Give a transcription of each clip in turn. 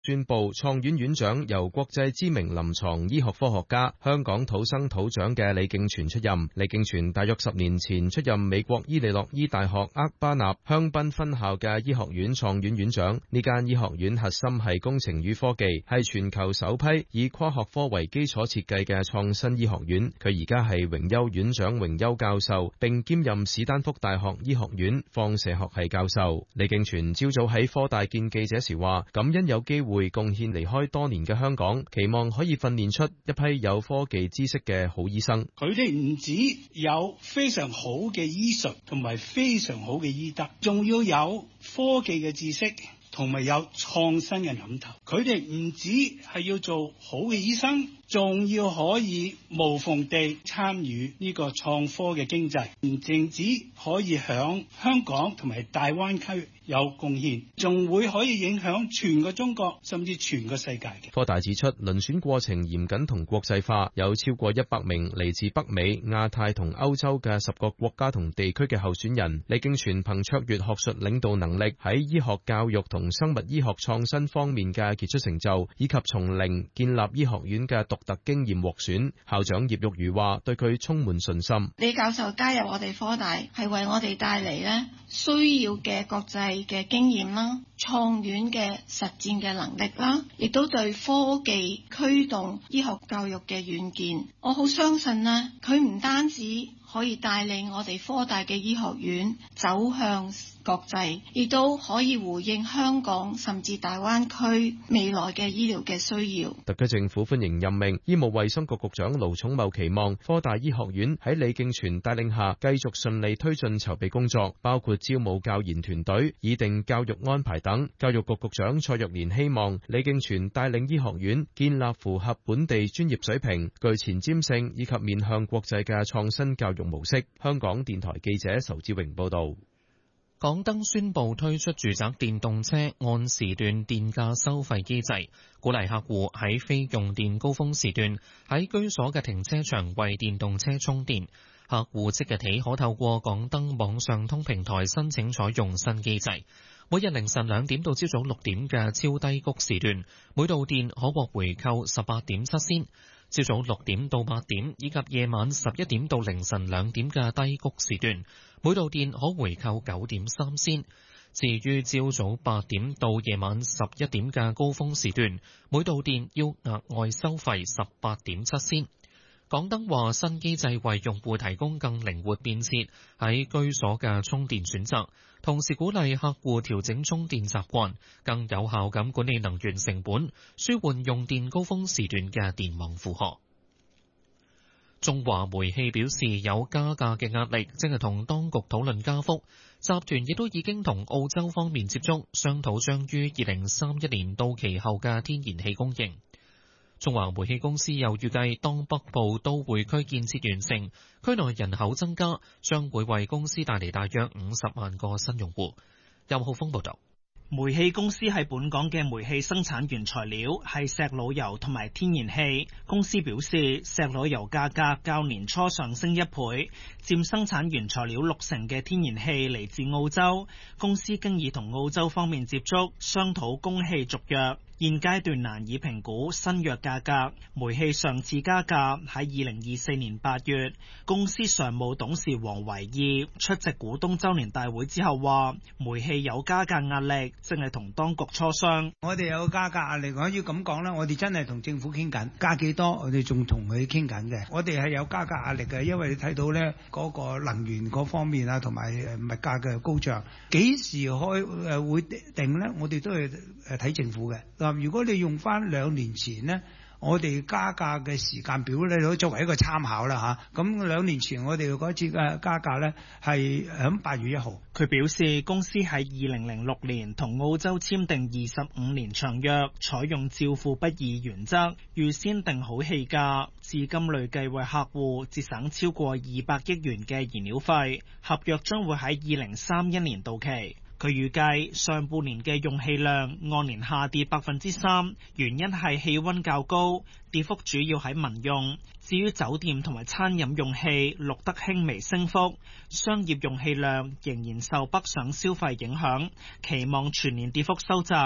宣布創院院長由國際知名臨床醫學科學家、香港土生土長嘅李敬全出任。李敬全大約10年前出任美國伊利諾伊大學厄巴納香檳分校嘅醫學院創院院長。呢間醫學院核心係工程與科技，係全球首批以跨學科為基礎設計嘅創新醫學院。佢而家係榮休院長、榮休教授，並兼任史丹福大學醫學院放射學系教授。李敬全朝早喺科大見記者時話，感恩有機會貢獻離開多年嘅香港，期望可以訓練出一批有科技知識嘅好醫生。 佢哋唔止有非常好嘅醫術同埋非常好嘅醫德，仲要有科技嘅知識同埋有創新嘅諗頭。佢哋唔止係要做好嘅醫生，仲要可以無縫地參與呢個創科嘅經濟，唔淨止可以響香港同埋大灣區有貢獻，仲會可以影響全個中國甚至全個世界嘅。 科大指出，遴選過程嚴謹同國際化，有超過100名嚟自北美、亞太同歐洲嘅10個國家同地區嘅候選人。李敬全憑卓越學術領導能力，喺醫學教育同生物醫學創新方面嘅傑出成就，以及從零建立醫學院嘅獨特經驗獲選。校長葉玉如話：對佢充滿信心。 李教授加入我哋科大，係為我哋帶嚟呢需要嘅國際嘅經驗啦，創院嘅實戰嘅能力啦，亦都對科技驅動醫學教育嘅遠見。我好相信呢，佢唔單止可以帶領我哋科大嘅醫學院走向國際，亦都可以回應香港甚至大灣區未來嘅醫療嘅需要。 特區政府歡迎任命，醫務衛生局局長盧寵茂期望科大醫學院喺李敬全帶領下繼續順利推進籌備工作，包括招募教研團隊、擬定教育安排等。教育局局長蔡若蓮希望李敬全帶領醫學院建立符合本地專業水平、具前瞻性以及面向國際嘅創新教育模式。香港電台記者仇志榮報道。 港燈宣布推出住宅電動車按時段電價收費機制，鼓勵客戶喺非用電高峰時段喺居所嘅停車場為電動車充電。客戶即日起可透過港燈網上通平台申請採用新機制。每日凌晨2點到朝早6點嘅超低谷時段，每度電可獲回扣18.7仙；朝早6點到8點以及夜晚11點到凌晨2點嘅低谷時段，每度電可回扣9.3仙。至於朝早8點到夜晚11點嘅高峰時段，每度電要額外收費18.7仙。港燈話新機制為用戶提供更靈活便捷喺居所嘅充電選擇，同時鼓勵客戶調整充電習慣，更有效咁管理能源成本，舒緩用電高峰時段嘅電網負荷。中華煤氣表示有加價嘅壓力，正係同當局討論加幅。集團亦都已經同澳洲方面接觸，商討將於2031年到期後嘅天然氣供應。中華煤氣公司又預計，當北部都會區建設完成，區內人口增加，將會為公司帶嚟大約50萬個新用戶。任浩峰報導。 煤氣公司喺本港嘅煤氣生產原材料係石老油同埋天然氣。公司表示，石老油價格較年初上升1倍，佔生產原材料60%嘅天然氣嚟自澳洲。公司經已同澳洲方面接觸，商討供氣續約。現階段難以評估新約價格。煤氣上次加價喺2024年8月，公司常務董事黃維義出席股東周年大會之後話，煤氣有加價壓力，正係同當局磋商。 我哋有加價壓力，可以咁講啦，我哋真係同政府傾緊，加幾多我哋仲同佢傾緊嘅。我哋係有加價壓力嘅，因為你睇到呢嗰個能源嗰方面啊，同埋物價嘅高漲，幾時會定呢？我哋都係睇政府嘅。如果你用翻2年前呢，我哋加價嘅時間表咧，都作為一個參考啦嚇。咁2年前我哋嗰次嘅加價咧係喺8月1號。 佢表示公司喺2006年同澳洲簽訂25年長約，採用照付不議原則，預先定好氣價，至今累計為客戶節省超過200億元嘅燃料費。合約將會喺2031年到期。佢預計上半年嘅用氣量按年下跌3%，原因係氣溫較高，跌幅主要喺民用。至於酒店同埋餐飲用氣錄得輕微升幅，商業用氣量仍然受北上消費影響，期望全年跌幅收窄。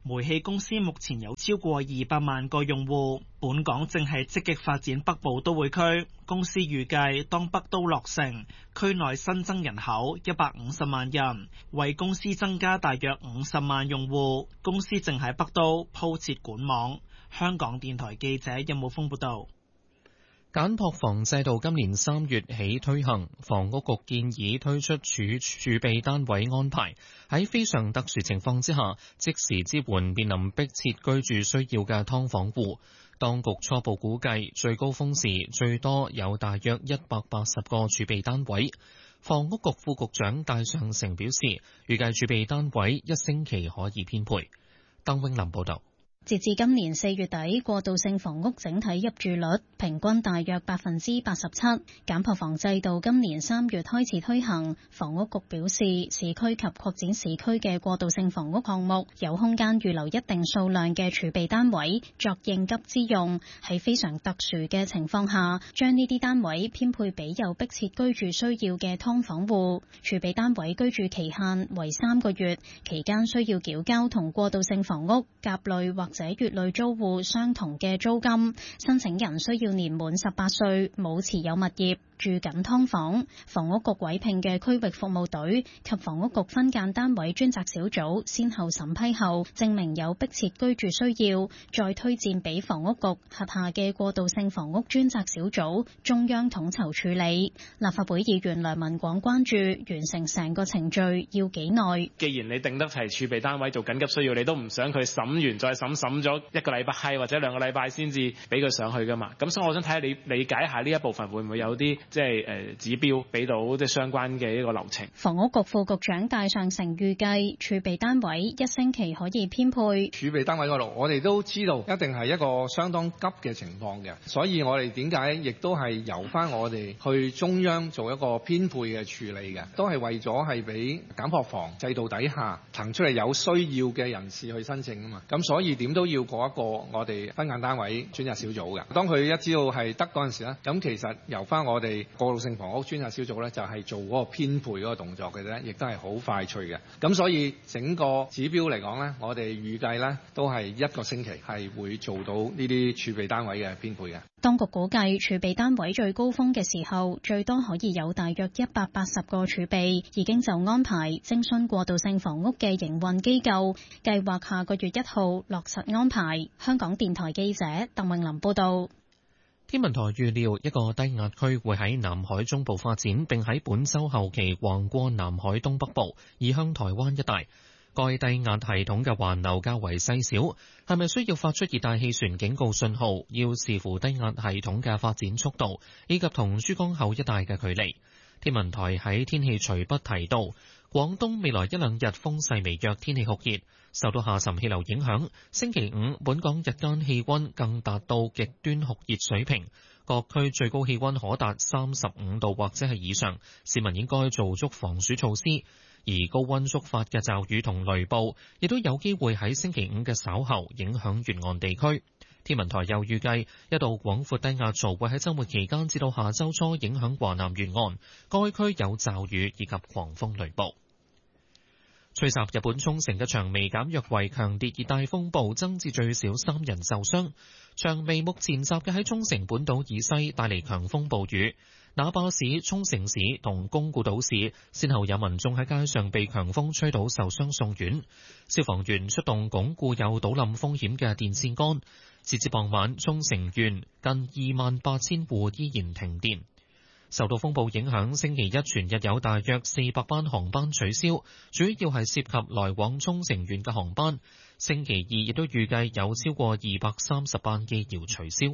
煤氣公司目前有超過200萬個用戶，本港正係積極發展北部都會區。公司預計當北都落成，區內新增人口150萬人，為公司增加大約50萬用戶。公司正喺北都鋪設管網。香港電台記者任武峰報道。 簡樸房制度今年3月起推行，房屋局建議推出儲備單位安排，喺非常特殊情況之下，即時支援面臨迫切居住需要嘅劏房戶。當局初步估計，最高峰時最多有大約180個儲備單位。房屋局副局長戴尚成表示，預計儲備單位1星期可以編配。鄧永林報道。 截至今年4月底，過渡性房屋整體入住率平均大約87%。簡樸房制度今年3月開始推行，房屋局表示，市區及擴展市區嘅過渡性房屋項目有空間預留一定數量嘅儲備單位作應急之用，喺非常特殊嘅情況下，將呢啲單位編配俾有迫切居住需要嘅劏房戶。儲備單位居住期限為3個月，期間需要繳交同過渡性房屋甲類或者乙類租戶相同嘅租金，申請人需要年滿18歲，冇持有物業，住緊劏房。房屋局委聘嘅區域服務隊及房屋局分間單位專責小組先後審批後，證明有迫切居住需要，再推薦俾房屋局轄下嘅過渡性房屋專責小組中央統籌處理。立法會議員梁文廣關注完成成個程序要幾耐？ 既然你定得係儲備單位做緊急需要，你都唔想佢審完再審咗1個禮拜或者2個禮拜先至俾佢上去噶嘛？咁所以我想睇下你理解下呢一部分會唔會有啲指標俾到相關嘅一個流程。 房屋局副局長戴尚成預計儲備單位1星期可以編配。 儲備單位嗰度，我哋都知道一定係一個相當急嘅情況嘅，所以我哋點解亦都係由翻我哋去中央做一個編配嘅處理嘅，都係為咗係俾簡樸房制度底下騰出嚟有需要嘅人士去申請啊嘛。咁所以點都要過一個我哋分間單位專責小組嘅。當佢一知道係得嗰陣時咧，咁其實由翻我哋過渡性房屋專責小組咧，就係做嗰個編配嗰個動作嘅啫，亦都係好快脆嘅。咁所以整個指標嚟講咧，我哋預計咧都係1個星期係會做到呢啲儲備單位嘅編配嘅。 當局估計儲備單位最高峰嘅時候，最多可以有大約180個儲備，已經就安排徵詢過渡性房屋嘅營運機構，計劃下個月1號落實安排。香港電台記者鄧永林報道。 天文台預料一個低壓區會喺南海中部發展，並喺本週後期橫過南海東北部，移向台灣一帶。該低壓系統嘅環流較為細小，係咪需要發出熱帶氣旋警告信號，要視乎低壓系統嘅發展速度，以及同珠江口一帶嘅距離。天文台喺天氣隨筆提到，廣東未來1、2日風勢微弱，天氣酷熱。受到下沉氣流影響，星期五本港日間氣溫更達到極端酷熱水平，各區最高氣溫可達35度或者係以上，市民應該做足防暑措施。而高溫觸發嘅驟雨同雷暴，亦都有機會喺星期五嘅稍後影響沿岸地區。天文台又預計一道廣闊低壓槽會喺週末期間至到下週初影響華南沿岸，該區有驟雨以及狂風雷暴。吹襲日本沖繩嘅長眉減弱為強烈熱帶風暴，增至最少3人受傷。長眉目前集結喺沖繩本島以西，帶嚟強風暴雨。那霸市、沖繩市同宮古島市先後有民眾喺街上被強風吹倒受傷送院。消防員出動鞏固有倒冧風險嘅電線桿。截至傍晚，沖繩縣近28,000戶依然停電。受到風暴影響，星期一全日有大約400班航班取消，主要係涉及來往沖繩縣嘅航班。星期二亦都預計有超過230班機要取消。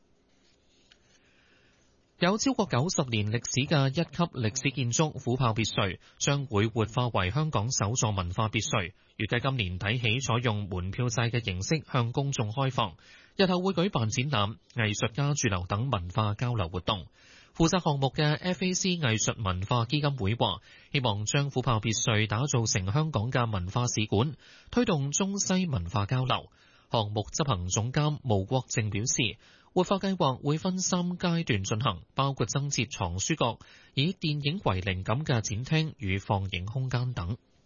有超過90年歷史嘅1級歷史建築虎豹別墅將會活化為香港首座文化別墅，預計今年底起採用門票制嘅形式向公眾開放，日後會舉辦展覽、藝術家駐留等文化交流活動。負責項目嘅 FAC 藝術文化基金會話，希望將虎豹別墅打造成香港嘅文化史館，推動中西文化交流。項目執行總監毛國正表示，活化計劃會分3階段進行，包括增設藏書閣、以電影為靈感嘅展廳與放映空間等。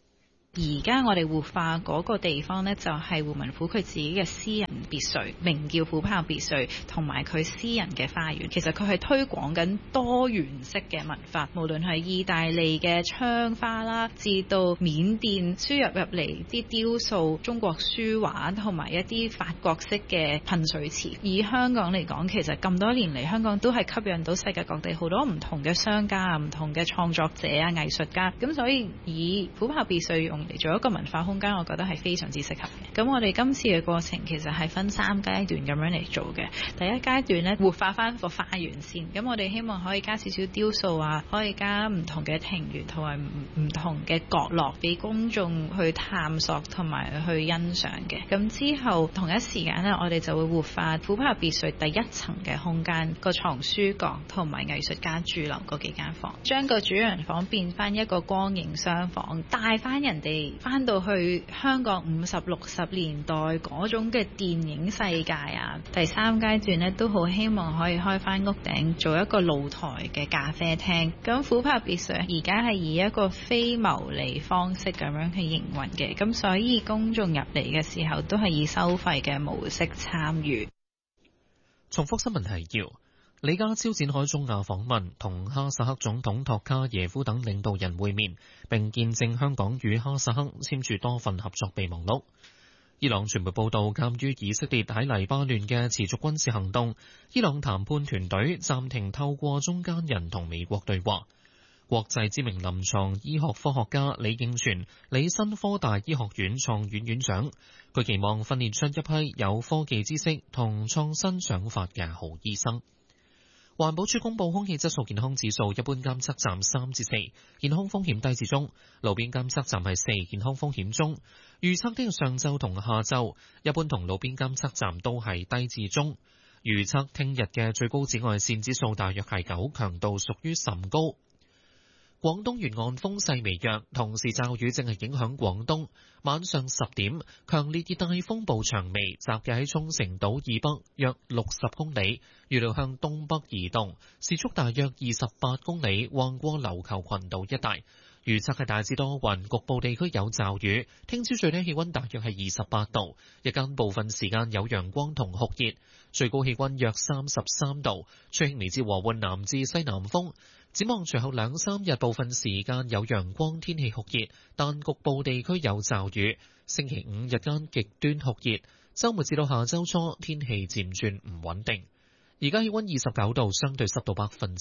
而家我哋活化嗰個地方呢，就係胡文虎佢自己嘅私人別墅，名叫虎豹別墅，同埋佢私人嘅花園。其實佢係推廣緊多元式嘅文化，無論係意大利嘅窗花啦，至到緬甸輸入嚟啲雕塑、中國書畫同埋一啲法國式嘅噴水池。以香港嚟講，其實咁多年嚟，香港都係吸引到世界各地好多唔同嘅商家啊、唔同嘅創作者啊、藝術家。咁所以以虎豹別墅用嚟做一個文化空間，我覺得係非常之適合嘅。咁我哋今次嘅過程其實係分3階段咁樣嚟做嘅。第一階段呢，活化翻個花園先。咁我哋希望可以加少少雕塑啊，可以加唔同嘅庭園同埋唔同嘅角落俾公眾去探索同埋去欣賞嘅。咁之後同一時間呢，我哋就會活化虎豹別墅第1層嘅空間，個藏書閣同埋藝術家駐留嗰幾間房，將個主人房變翻一個光影廂房，帶翻人哋翻到去香港50、60年代嗰種嘅電影世界啊。第3階段呢，都好希望可以開翻屋頂做一個露台嘅咖啡廳。咁虎豹別墅而家係以一個非牟利方式咁樣去營運嘅，咁所以公眾入嚟嘅時候都係以收費嘅模式參與。 重複新聞提要：李家超展開中亞訪問，同哈薩克總統托卡耶夫等領導人會面，並見證香港與哈薩克簽署多份合作備忘錄。伊朗傳媒報道，鑑於以色列喺黎巴嫩嘅持續軍事行動，伊朗談判團隊暫停透過中間人同美國對話。國際知名臨床醫學科學家李敬全，履新科大醫學院創院院長，佢期望訓練出一批有科技知識同創新想法嘅好醫生。環保署公布空氣質素健康指數，一般監測站3至4，健康風險低至中；路邊監測站係4，健康風險中。預測聽日上晝同下晝，一般同路邊監測站都係低至中。預測聽日嘅最高紫外線指數大約係9，強度屬於甚高。廣東沿岸風勢微弱，同時驟雨正係影響廣東。晚上10點，強烈熱帶風暴長眉集結喺沖繩島以北約60公里，預料向東北移動，時速大約28公里，橫過琉球群島一帶。預測係大致多雲，局部地區有驟雨。聽朝最低氣溫大約係28度，日間部分時間有陽光同酷熱，最高氣溫約33度，吹輕微至和緩南至西南風。展望隨後2、3日，部分時間有陽光，天氣酷熱，但局部地區有驟雨。星期5日間極端酷熱，週末至到下週初天氣漸轉唔穩定。而家氣溫29度，相對濕度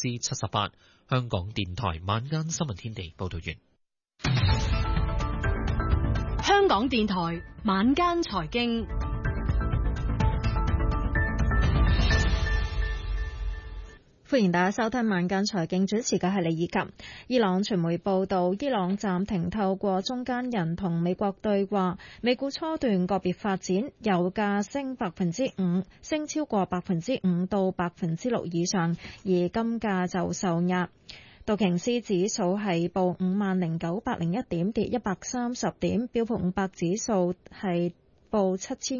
78%。香港電台晚間新聞天地報道完。 香港電台晚間財經。 歡迎大家收聽晚間財經，主持嘅係李以琴。伊朗傳媒報道，伊朗暫停透過中間人同美國對話。美股初段個別發展，油價升5%，升超過5%到6%以上，而金價就受壓。道瓊斯指數係報50,901點，跌130點；標普500指數係報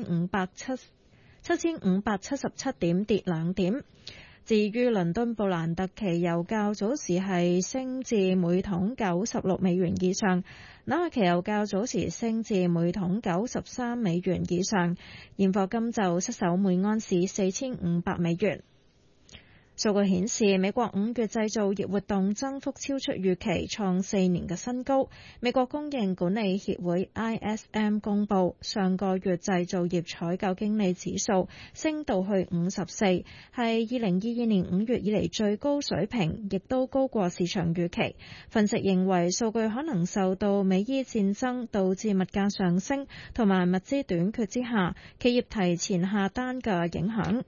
7,577點，跌2點。至於倫敦布蘭特期油較早時係升至每桶96美元以上，紐約期油較早時升至每桶93美元以上，現貨金就失守每安士4500美元。數據顯示，美國5月製造業活動增幅超出預期，創4年嘅新高。美國供應管理協會 ISM 公佈，上個月製造業採購經理指數升到去54，係2022年5月以嚟最高水平，亦都高過市場預期。分析認為，數據可能受到美伊戰爭導致物價上升同埋物資短缺之下，企業提前下單嘅影響。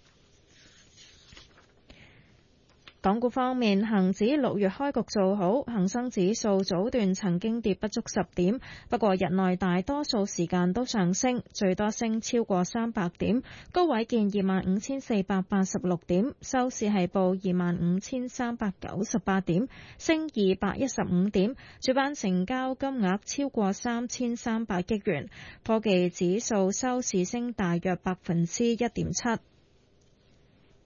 港股方面，恒指6月開局做好，恒生指數早段曾經跌不足10點，不過日內大多數時間都上升，最多升超過300點，高位見25,486點，收市係報25,398點，升215點，主板成交金額超過3,300億元，科技指數收市升大約1.7%。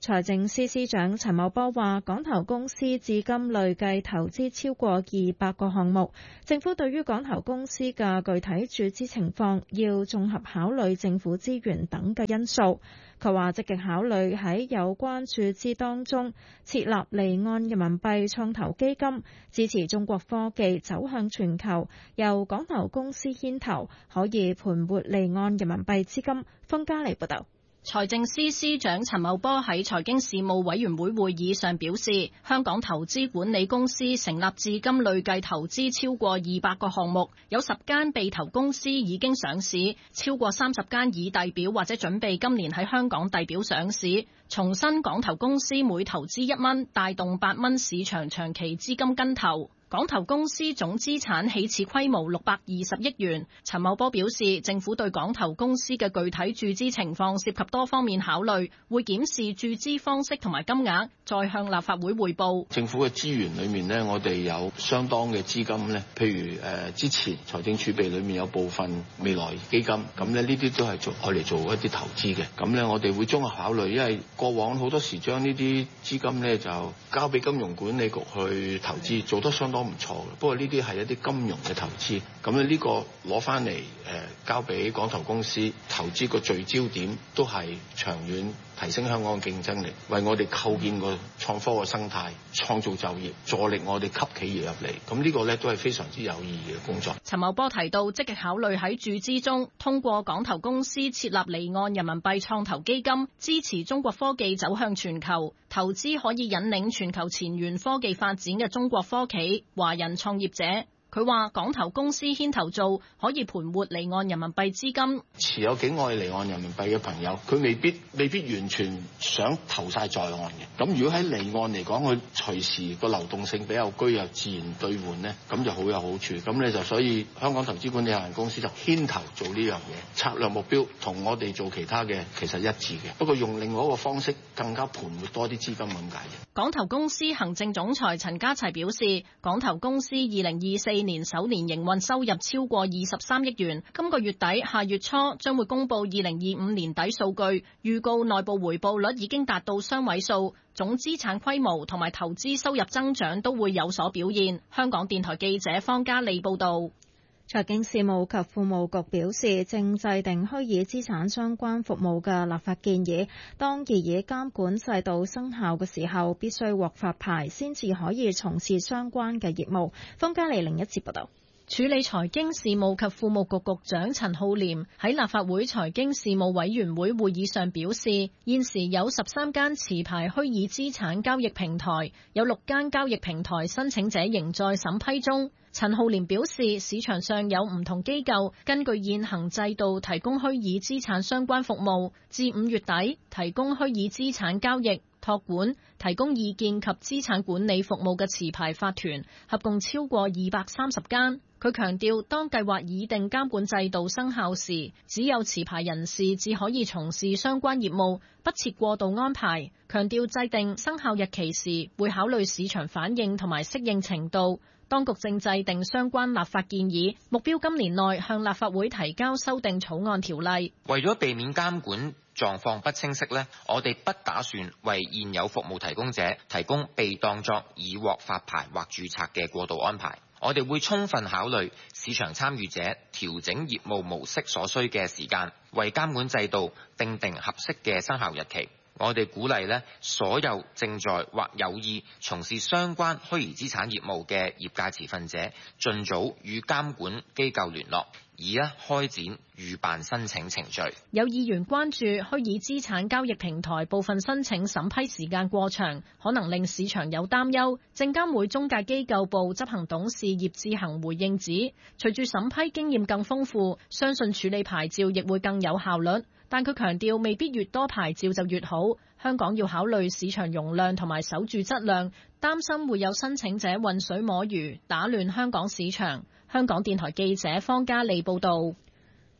財政司司長陳茂波話，港投公司至今累計投資超過200個項目，政府對於港投公司嘅具體注資情況要綜合考慮政府資源等嘅因素。佢話積極考慮喺有關注資當中設立離岸人民幣創投基金，支持中國科技走向全球，由港投公司牽頭，可以盤活離岸人民幣資金。方嘉莉報道。 財政司司長陳茂波喺財經事務委員會會議上表示，香港投資管理公司成立至今累計投資超過200個項目，有10間被投公司已經上市，超過30間已遞表或者準備今年喺香港遞表上市。重申港投公司每投資1蚊，帶動8蚊市場長期資金跟投。港投公司總資產起始規模620億元。陳茂波表示，政府對港投公司嘅具體注資情況涉及多方面考慮，會檢視注資方式同埋金額，再向立法會匯報。 政府嘅資源裏面呢，我哋有相當嘅資金呢，譬如之前財政儲備裏面有部分未來基金，咁呢啲都係愛嚟做一啲投資嘅。咁呢，我哋會綜合考慮，因為過往好多時將呢啲資金呢就交俾金融管理局去投資，做得相當唔錯嘅。不過呢啲係一啲金融嘅投資，咁咧呢個攞翻嚟交俾港投公司投資，個聚焦點都係長遠提升香港嘅競爭力，為我哋構建個創科嘅生態，創造就業，助力我哋吸企業入嚟。咁呢個咧都係非常之有意義嘅工作。 陳茂波提到，積極考慮喺注資中通過港投公司設立離岸人民幣創投基金，支持中國科技走向全球，投資可以引領全球前沿科技發展嘅中國科企、華人創業者。佢話港投公司牽頭做，可以盤活離岸人民幣資金。 持有境外離岸人民幣嘅朋友，佢未必完全想投晒在岸嘅。咁如果喺離岸嚟講，佢隨時個流動性比較居，有自然兌換呢，咁就好有好處。咁咧就所以香港投資管理有限公司就牽頭做呢樣嘢，策略目標同我哋做其他嘅其實一致嘅，不過用另外一個方式更加盤活多啲資金咁解嘅。 港投公司行政總裁陳家齊表示，港投公司2024年首年營運收入超過23億元，今個月底下月初將會公布2025年底數據，預告內部回報率已經達到雙位數，總資產規模同埋投資收入增長都會有所表現。香港電台記者方嘉莉報道。 財經事務及庫務局表示，正制定虛擬資產相關服務嘅立法建議，當擬議監管制度生效嘅時候，必須獲發牌先至可以從事相關嘅業務。方嘉莉另一節報道。 處理財經事務及庫務局局長陳浩濂喺立法會財經事務委員會會議上表示，現時有13間持牌虛擬資產交易平台，有6間交易平台申請者仍在審批中。陳浩濂表示，市場上有唔同機構根據現行制度提供虛擬資產相關服務，至5月底提供虛擬資產交易、託管、提供意見及資產管理服務嘅持牌法團合共超過230間。佢強調，當計劃擬定監管制度生效時，只有持牌人士只可以從事相關業務，不設過渡安排。強調制定生效日期時，會考慮市場反應同埋適應程度。當局正制定相關立法建議，目標今年內向立法會提交修訂草案條例。 為咗避免監管狀況不清晰呢，我哋不打算為現有服務提供者提供被當作已獲發牌或註冊嘅過渡安排。我哋會充分考慮市場參與者調整業務模式所需嘅時間，為監管制度訂定合適嘅生效日期。我哋鼓勵所有正在或有意從事相關虛擬資產業務嘅業界持份者，盡早與監管機構聯絡，以開展預辦申請程序。 有議員關注虛擬資產交易平台部分申請審批時間過長，可能令市場有擔憂。證監會中介機構部執行董事葉志恒回應指，隨住審批經驗更豐富，相信處理牌照亦會更有效率。但佢強調，未必越多牌照就越好。香港要考慮市場容量同埋守住質量，擔心會有申請者混水摸魚，打亂香港市場。香港電台記者方嘉莉報道。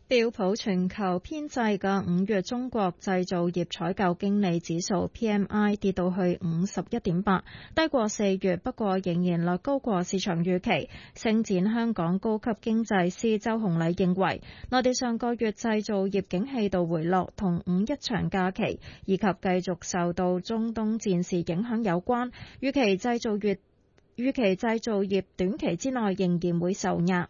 標普全球編製嘅5月中國製造業採購經理指數 PMI 跌到去 51.8， 低過4月，不過仍然略高過市場預期。星展香港高級經濟師周洪禮認為，內地上個月製造業景氣度回落同5一長假期以及繼續受到中東戰事影響有關，預期製造業短期之內仍然會受壓。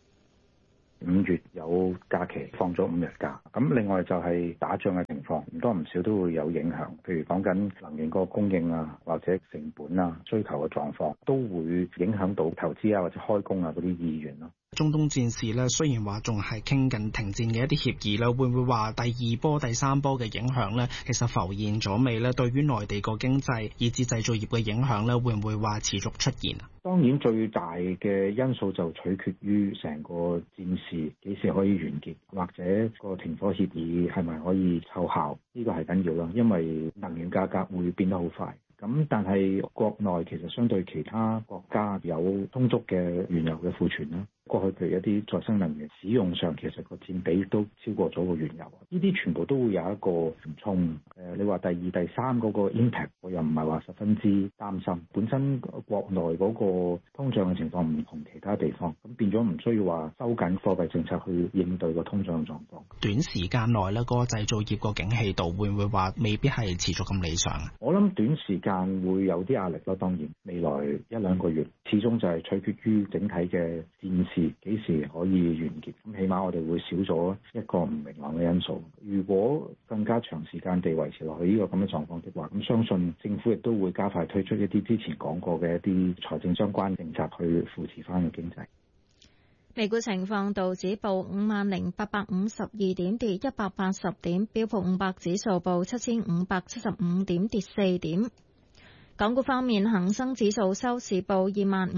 5月有假期，放咗5日假，咁另外就係打仗嘅情況，唔多唔少都會有影響。譬如講緊能源個供應啊，或者成本啊、需求嘅狀況，都會影響到投資啊或者開工啊嗰啲意願咯。 中東戰事咧，雖然話仲係傾緊停戰嘅一啲協議啦，會唔會話第2波、第3波嘅影響咧，其實浮現咗未咧？對於內地個經濟以至製造業嘅影響咧，會唔會話持續出現啊？ 當然最大嘅因素就取決於成個戰事幾時可以完結，或者個停火協議係咪可以奏效，呢個係緊要啦，因為能源價格會變得好快。咁但係國內其實相對其他國家有充足嘅原油嘅庫存啦。過去譬如一啲再生能源使用上，其實個佔比都超過咗個原油，呢啲全部都會有一個緩衝。你話第2、第3嗰個 impact， 我又唔係話十分之擔心。本身國內嗰個通脹嘅情況唔同其他地方，咁變咗唔需要話收緊貨幣政策去應對個通脹嘅狀況。 短時間內咧，嗰個製造業個景氣度會唔會話未必係持續咁理想啊？ 我諗短時間會有啲壓力咯，當然未來1-2個月始終就係取決於整體嘅戰事幾時可以完結，咁起碼我哋會少咗一個唔明朗嘅因素。如果更加長時間地維持落去呢個咁嘅狀況的話，咁相信政府亦都會加快推出一啲之前講過嘅一啲財政相關政策去扶持翻個經濟。 美股情況，道指報50,852點，跌180點；標普500指數報7,575點，跌4點。港股方面，恒生指數收市報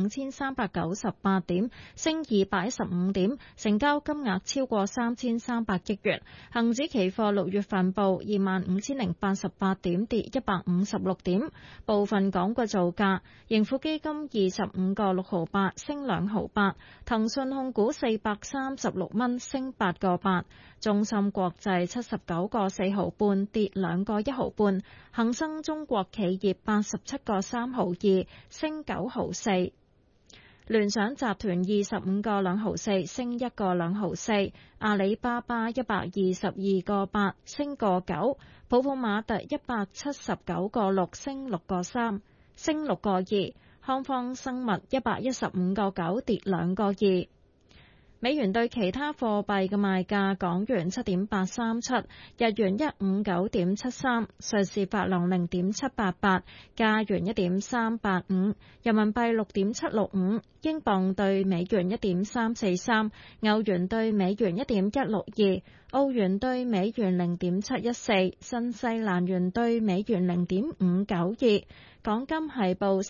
25,398點，升215點，成交金額超過3,300億元。恒指期貨6月份報25,088點，跌156點。部分港股造價，盈富基金25個6毫8，升2毫8；騰訊控股436蚊，升8個8；中芯國際79個4毫半，跌2個1毫半；恒生中國企業87個3毫2，升9毫4；聯想集團25個2毫4，升1個2毫4；阿里巴巴122個8，升個9；普普馬特179個6，升6個3，升6個2；康方生物115個9，跌2個2。美元對其他貨幣嘅賣價：港元7.837，日元159.73，瑞士法郎0.788，加元1.385，人民幣6.765，英鎊對美元1.343，歐元對美元1.162，澳元對美元0.714，新西蘭元對美元0.592。港金係報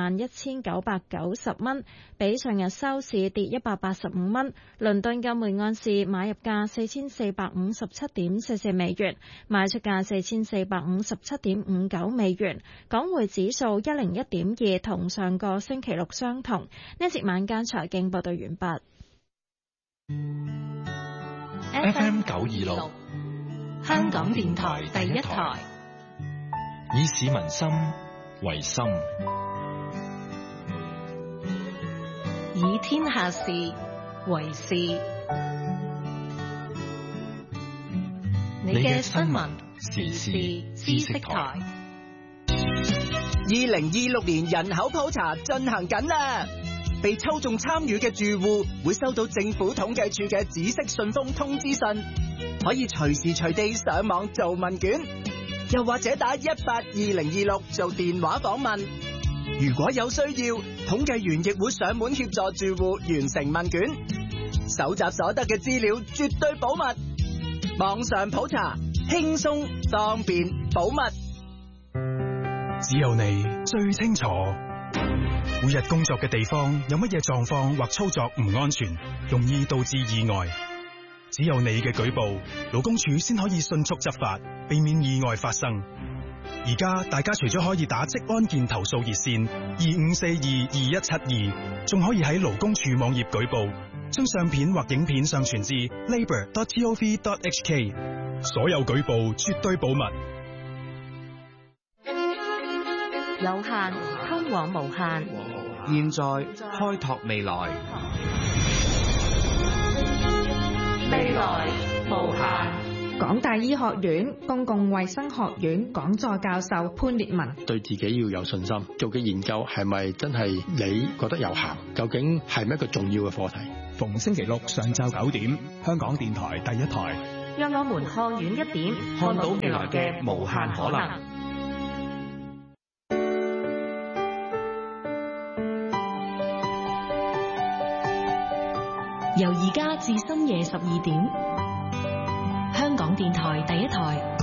41,990蚊，比上日收市跌185蚊。倫敦嘅每安士買入價4457.44美元，賣出價4457.59美元。港匯指數101.2，同上個星期六相同。呢節晚間財經報道完畢。 FM 926，香港電台第一台，以市民心為心， 以天下事為事。你嘅新聞時事知識台。 2026年人口普查進行緊啦，被抽中參與嘅住戶會收到政府統計處嘅紫色信封通知信，可以隨時隨地上網做問卷，又或者打182-026做電話訪問。如果有需要，統計員亦會上門協助住戶完成問卷，搜集所得嘅資料絕對保密。網上普查，輕鬆方便保密。 只有你最清楚，每日工作嘅地方有乜嘢狀況或操作唔安全，容易導致意外。只有你嘅舉報，勞工處先可以迅速執法，避免意外發生。而家大家除咗可以打職安健投訴熱線25422172，仲可以喺勞工處網頁舉報。 將相片或影片上傳至 labour.gov.hk， 所有舉報絕對保密。 有限通往無限， 現在開拓未來， 未來無限。 港大醫學院公共衛生學院講座教授潘烈文： 對自己要有信心，做嘅研究係咪真係你覺得有效？究竟係咪一個重要嘅課題？ 逢星期六上晝9點，香港電台第一台， 讓我們看遠一點，看到未來嘅無限可能。 由而家至深夜12點，香港電台第一台。